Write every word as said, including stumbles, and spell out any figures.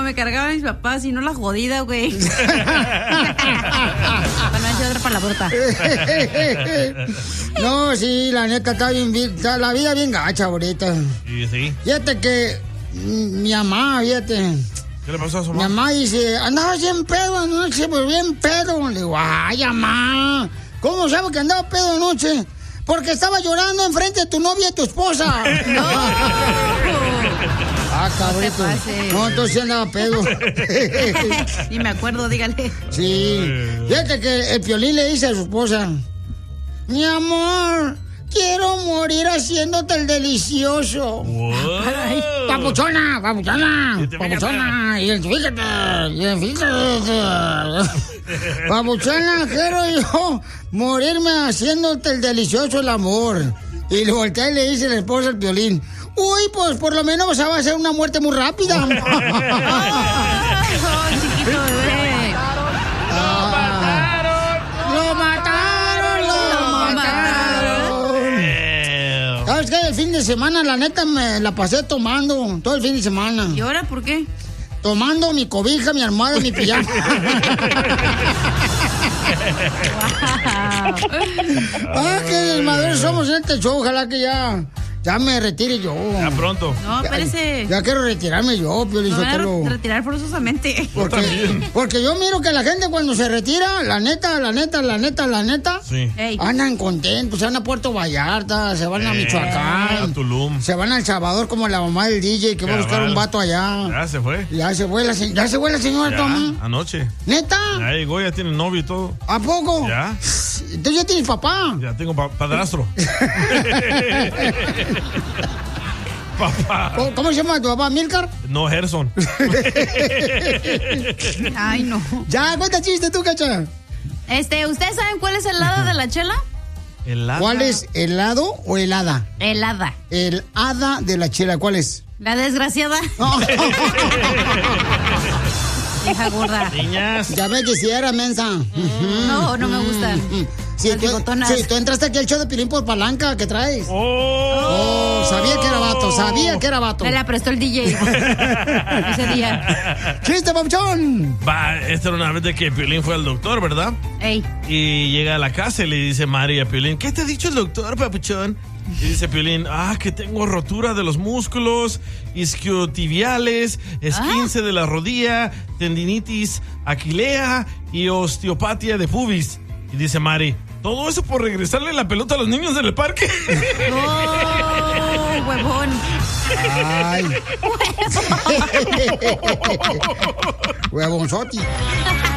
me cargaban mis papás y no la jodida, güey. Para no decir otra palabrota. No, sí, la neta está bien, está la vida bien gacha ahorita. Sí, sí. Fíjate que mm, mi mamá, fíjate. ¿Qué le pasó a su Mi mamá? mamá dice, andaba bien pedo anoche, pero bien pedo. Le digo, ay, mamá, ¿cómo sabes que andaba pedo anoche? Porque estaba llorando enfrente de tu novia y tu esposa. No. Ah, cabrito. No te pases. No, entonces sí andaba pedo. Ni me acuerdo, dígale. Sí. Fíjate que el Piolín le dice a su esposa, mi amor, quiero morir haciéndote el delicioso. Ay, papuchona, papuchona, papuchona, identifícate, identifícate. Papuchona, quiero yo morirme haciéndote el delicioso el amor. Y le voltea y le dice la esposa al Piolín, uy, pues por lo menos va a ser una muerte muy rápida. Oh, chiquito bebé. ¡Lo mataron! ¡Lo mataron! ¡Lo mataron! ¿Sabes qué? El fin de semana, la neta, me la pasé tomando todo el fin de semana. ¿Y ahora por qué? Tomando mi cobija, mi almohada, mi pijama. Ah, qué desmadrosos somos en este show. Ojalá que ya, ya me retire yo. Ya pronto. No, espérese. Ya, ya quiero retirarme yo, Piolín No van a Sotelo. re- retirar forzosamente. Porque, porque yo miro que la gente cuando se retira, la neta, la neta, la neta, la neta, Sí. Ey. andan contentos, se van a Puerto Vallarta, se van a Eh, Michoacán, a Tulum. se van a El Salvador como la mamá del D J que va a buscar Cabal. un vato allá. Ya se fue. Ya se fue la, se- ya se fue la señora, Ya, toma. anoche. ¿Neta? Ya llegó, ya tiene novio y todo. ¿A poco? Ya. Entonces ya tienes papá. Ya tengo pa- padrastro. Papá. ¿Cómo, cómo se llama tu papá? ¿Milcar? No, Gerson. Ay, no. Ya, cuenta chiste tú, cacha. Este, ¿ustedes saben cuál es el hada de la chela? El hada. ¿Cuál es, helado o helada? El hada. El hada de la chela, ¿cuál es? La desgraciada. Hija gorda. Niñas. Ya ves que si era mensa. No, no me gustan. Si Las tú, bigotonas. si tú entraste aquí al show de Pilín por palanca, ¿qué traes? Oh. Oh, sabía que era vato, sabía que era vato. Me la prestó el D J. Ese día. ¡Chiste, papuchón! Va, esta era una vez de que Piolín fue al doctor, ¿verdad? Ey. Y llega a la casa y le dice Mari a Piolín, ¿qué te ha dicho el doctor, papuchón? Y dice Piolín, ah, que tengo rotura de los músculos, isquiotibiales, esguince de la rodilla, tendinitis aquilea y osteopatía de pubis. Y dice Mari, ¿todo eso por regresarle la pelota a los niños en el parque? Oh, huevón. Ay. Huevonzoti.